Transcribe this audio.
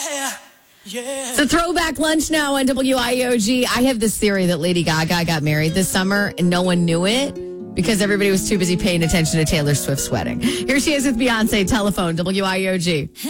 It's a throwback lunch now on WIOG. I have this theory that Lady Gaga got married this summer and no one knew it because everybody was too busy paying attention to Taylor Swift's wedding. Here she is with Beyonce. Telephone, WIOG.